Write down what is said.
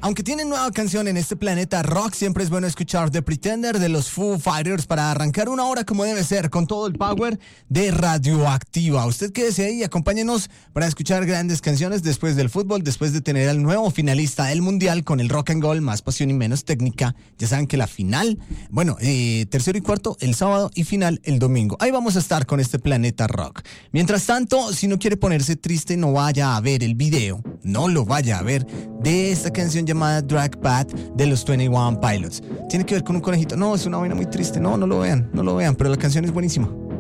Aunque tienen nueva canción en este planeta rock, siempre es bueno escuchar The Pretender de los Foo Fighters para arrancar una hora como debe ser, con todo el power de Radioactiva. Usted quédese ahí y acompáñenos para escuchar grandes canciones después del fútbol, después de tener al nuevo finalista del Mundial con el rock and roll, más pasión y menos técnica. Ya saben que la final, tercero y cuarto el sábado y final el domingo. Ahí vamos a estar con este planeta rock. Mientras tanto, si no quiere ponerse triste, no vaya a ver el video, no lo vaya a ver, de esta canción llamada Drag Pad de los 21 Pilots. Tiene que ver con un conejito. No, es una vaina muy triste. No lo vean, pero la canción es buenísima.